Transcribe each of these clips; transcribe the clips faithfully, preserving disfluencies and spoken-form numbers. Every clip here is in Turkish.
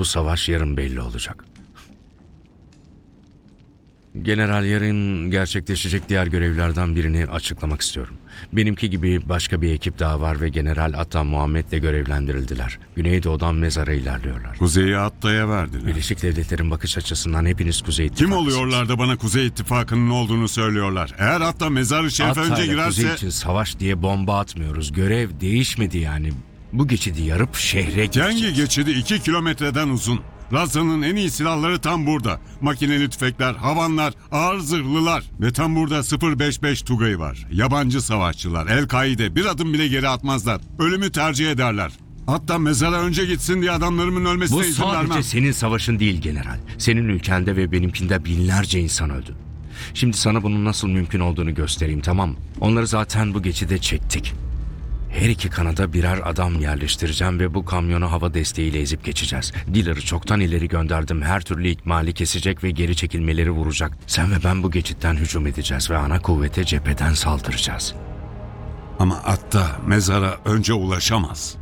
bu savaş yarın belli olacak. General, yarın gerçekleşecek diğer görevlerden birini açıklamak istiyorum. Benimki gibi başka bir ekip daha var ve General Atta Muhammed'le görevlendirildiler. Güneydoğu'dan mezara ilerliyorlar. Kuzey'i Atta'ya verdiler. Birleşik Devletler'in bakış açısından hepiniz Kuzey Kim İttifakısınız. oluyorlar da bana Kuzey İttifakı'nın olduğunu söylüyorlar? Eğer Atta Mezar-ı Şerif'e önce Atta'yla girerse... Kuzey için savaş diye bomba atmıyoruz. Görev değişmedi yani. Bu geçidi yarıp şehre Tengi gideceğiz. geçidi iki kilometreden uzun. Raza'nın en iyi silahları tam burada. Makineli tüfekler, havanlar, ağır zırhlılar. Ve tam burada sıfır beş beş Tugay var. Yabancı savaşçılar, El-Kaide bir adım bile geri atmazlar. Ölümü tercih ederler. Hatta mezara önce gitsin diye adamlarımın ölmesine Bu izin sadece vermem. senin savaşın değil general. Senin ülkende ve benimkinde binlerce insan öldü. Şimdi sana bunun nasıl mümkün olduğunu göstereyim, tamam mı? Onları zaten bu geçide çektik. Her iki kanada birer adam yerleştireceğim ve bu kamyonu hava desteğiyle ezip geçeceğiz. Dealer'ı çoktan ileri gönderdim. Her türlü ikmali kesecek ve geri çekilmeleri vuracak. Sen ve ben bu geçitten hücum edeceğiz ve ana kuvvete cepheden saldıracağız. Ama Atta mezara önce ulaşamaz.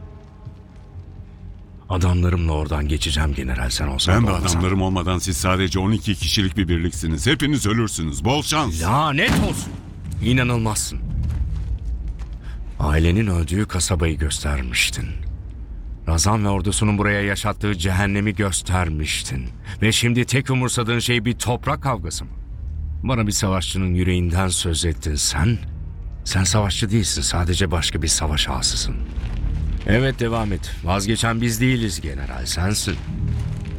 Adamlarımla oradan geçeceğim general, sen olsan Ben da ve olmasan. adamlarım olmadan siz sadece on iki kişilik bir birliksiniz. Hepiniz ölürsünüz. Bol şans. Lanet olsun. İnanılmazsın. Ailenin öldüğü kasabayı göstermiştin. Razan ve ordusunun buraya yaşattığı cehennemi göstermiştin. Ve şimdi tek umursadığın şey bir toprak kavgası mı? Bana bir savaşçının yüreğinden söz ettin sen. Sen savaşçı değilsin, sadece başka bir savaş ağasısın. Evet, devam et. Vazgeçen biz değiliz general, sensin.